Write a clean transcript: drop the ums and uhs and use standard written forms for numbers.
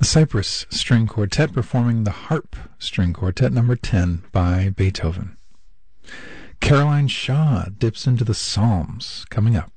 Cyprus String Quartet performing the Harp String Quartet number 10 by Beethoven. Caroline Shaw dips into the Psalms coming up.